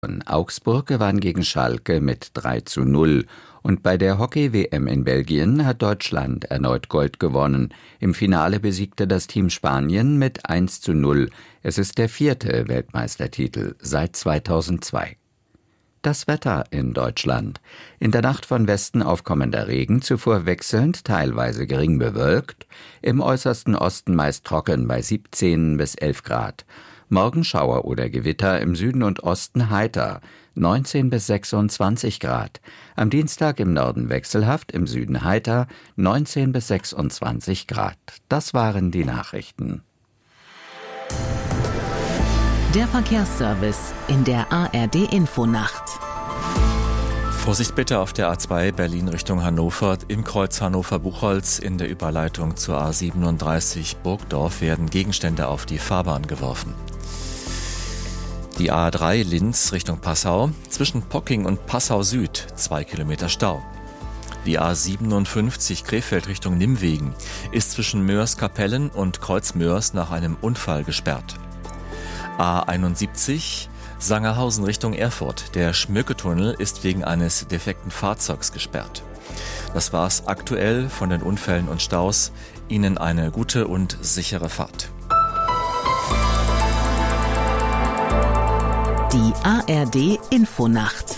Augsburg gewann gegen Schalke mit 3:0 und bei der Hockey-WM in Belgien hat Deutschland erneut Gold gewonnen. Im Finale besiegte das Team Spanien mit 1:0. Es ist der 4. Weltmeistertitel seit 2002. Das Wetter in Deutschland. In der Nacht von Westen aufkommender Regen, zuvor wechselnd, teilweise gering bewölkt, im äußersten Osten meist trocken bei 17 bis 11 Grad. Morgen Schauer oder Gewitter, im Süden und Osten heiter, 19 bis 26 Grad. Am Dienstag im Norden wechselhaft, im Süden heiter, 19 bis 26 Grad. Das waren die Nachrichten. Der Verkehrsservice in der ARD-Infonacht. Vorsicht bitte auf der A2 Berlin Richtung Hannover. Im Kreuz Hannover-Buchholz in der Überleitung zur A37 Burgdorf werden Gegenstände auf die Fahrbahn geworfen. Die A3 Linz Richtung Passau. Zwischen Pocking und Passau Süd 2 Kilometer Stau. Die A57 Krefeld Richtung Nimwegen ist zwischen Mörs-Kapellen und Kreuz-Mörs nach einem Unfall gesperrt. A71 Sangerhausen Richtung Erfurt. Der Schmöcketunnel ist wegen eines defekten Fahrzeugs gesperrt. Das war's aktuell von den Unfällen und Staus. Ihnen eine gute und sichere Fahrt. Die ARD Infonacht.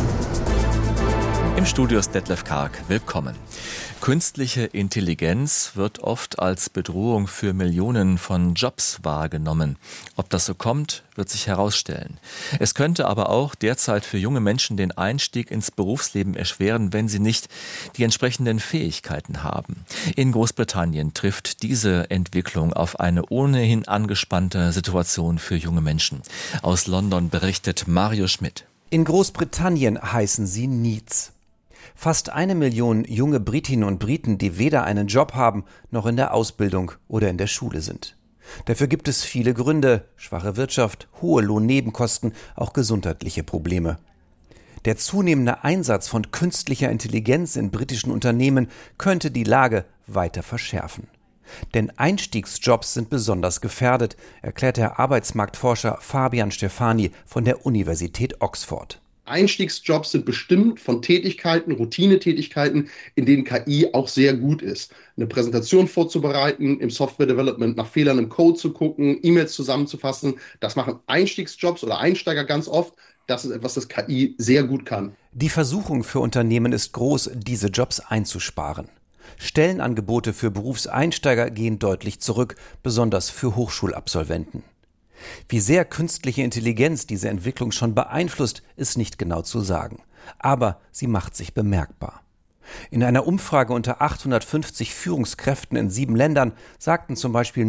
Im Studio ist Detlef Karg. Willkommen. Künstliche Intelligenz wird oft als Bedrohung für Millionen von Jobs wahrgenommen. Ob das so kommt, wird sich herausstellen. Es könnte aber auch derzeit für junge Menschen den Einstieg ins Berufsleben erschweren, wenn sie nicht die entsprechenden Fähigkeiten haben. In Großbritannien trifft diese Entwicklung auf eine ohnehin angespannte Situation für junge Menschen. Aus London berichtet Mario Schmidt. In Großbritannien heißen sie Neets. Fast 1 Million junge Britinnen und Briten, die weder einen Job haben, noch in der Ausbildung oder in der Schule sind. Dafür gibt es viele Gründe: schwache Wirtschaft, hohe Lohnnebenkosten, auch gesundheitliche Probleme. Der zunehmende Einsatz von künstlicher Intelligenz in britischen Unternehmen könnte die Lage weiter verschärfen. Denn Einstiegsjobs sind besonders gefährdet, erklärt der Arbeitsmarktforscher Fabian Stefani von der Universität Oxford. Einstiegsjobs sind bestimmt von Tätigkeiten, Routinetätigkeiten, in denen KI auch sehr gut ist. Eine Präsentation vorzubereiten, im Software-Development nach Fehlern im Code zu gucken, E-Mails zusammenzufassen. Das machen Einstiegsjobs oder Einsteiger ganz oft. Das ist etwas, das KI sehr gut kann. Die Versuchung für Unternehmen ist groß, diese Jobs einzusparen. Stellenangebote für Berufseinsteiger gehen deutlich zurück, besonders für Hochschulabsolventen. Wie sehr künstliche Intelligenz diese Entwicklung schon beeinflusst, ist nicht genau zu sagen. Aber sie macht sich bemerkbar. In einer Umfrage unter 850 Führungskräften in 7 Ländern sagten zum Beispiel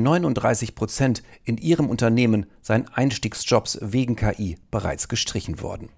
39% in ihrem Unternehmen, seien Einstiegsjobs wegen KI bereits gestrichen worden.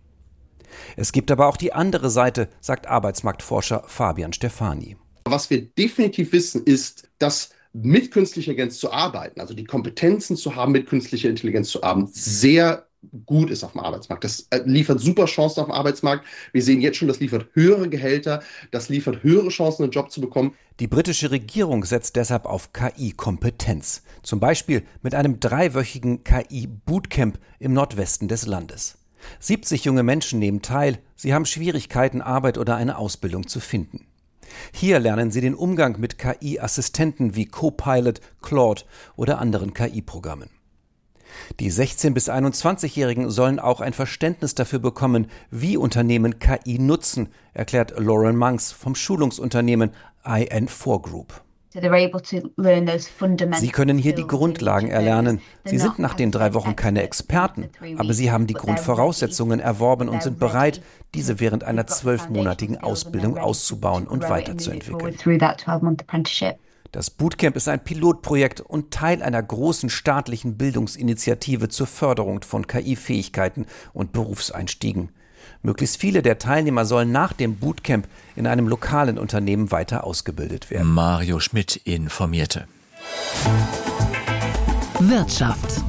Es gibt aber auch die andere Seite, sagt Arbeitsmarktforscher Fabian Stefani. Was wir definitiv wissen, ist, dass mit künstlicher Intelligenz zu arbeiten, also die Kompetenzen zu haben, mit künstlicher Intelligenz zu arbeiten, sehr gut ist auf dem Arbeitsmarkt. Das liefert super Chancen auf dem Arbeitsmarkt. Wir sehen jetzt schon, das liefert höhere Gehälter, das liefert höhere Chancen, einen Job zu bekommen. Die britische Regierung setzt deshalb auf KI-Kompetenz. Zum Beispiel mit einem 3-wöchigen KI-Bootcamp im Nordwesten des Landes. 70 junge Menschen nehmen teil. Sie haben Schwierigkeiten, Arbeit oder eine Ausbildung zu finden. Hier lernen sie den Umgang mit KI-Assistenten wie Copilot, Claude oder anderen KI-Programmen. Die 16- bis 21-Jährigen sollen auch ein Verständnis dafür bekommen, wie Unternehmen KI nutzen, erklärt Lauren Monks vom Schulungsunternehmen IN4 Group. Sie können hier die Grundlagen erlernen. Sie sind nach den 3 Wochen keine Experten, aber sie haben die Grundvoraussetzungen erworben und sind bereit, diese während einer 12-monatigen Ausbildung auszubauen und weiterzuentwickeln. Das Bootcamp ist ein Pilotprojekt und Teil einer großen staatlichen Bildungsinitiative zur Förderung von KI-Fähigkeiten und Berufseinstiegen. Möglichst viele der Teilnehmer sollen nach dem Bootcamp in einem lokalen Unternehmen weiter ausgebildet werden. Mario Schmidt informierte. Wirtschaft.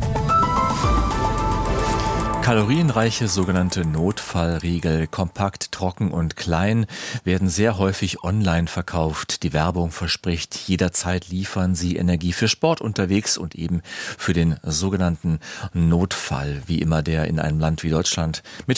Kalorienreiche sogenannte Notfallriegel, kompakt, trocken und klein, werden sehr häufig online verkauft. Die Werbung verspricht, jederzeit liefern sie Energie für Sport unterwegs und eben für den sogenannten Notfall, wie immer der in einem Land wie Deutschland mit